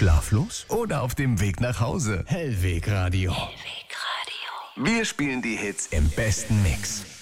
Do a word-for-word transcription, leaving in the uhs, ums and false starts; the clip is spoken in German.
Schlaflos oder auf dem Weg nach Hause? Hellweg Radio. Hellweg Radio. Wir spielen die Hits im besten Mix.